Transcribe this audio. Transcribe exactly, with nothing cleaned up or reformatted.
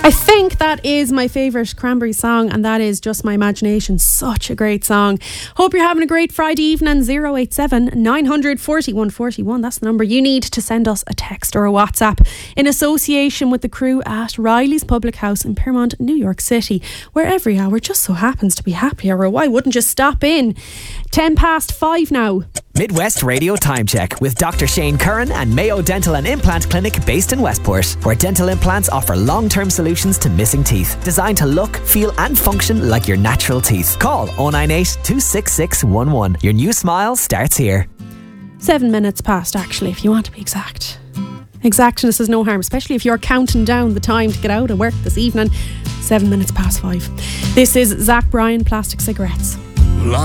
I think that is my favourite Cranberry song, and that is Just My Imagination. Such a great song. Hope you're having a great Friday evening. zero eight seven nine hundred forty-one forty-one. That's the number you need to send us a text or a WhatsApp in association with the crew at Riley's Public House in Piermont, New York City, where every hour just so happens to be happy hour. Why wouldn't you stop in? Ten past five now. Midwest Radio Time Check with Doctor Shane Curran and Mayo Dental and Implant Clinic based in Westport, where dental implants offer long-term solutions to missing teeth, designed to look, feel and function like your natural teeth. Call oh nine eight, two six six one one. Your new smile starts here. Seven minutes past, actually, if you want to be exact. Exactness is no harm, especially if you're counting down the time to get out of work this evening. Seven minutes past five. This is Zach Bryan, Plastic Cigarettes.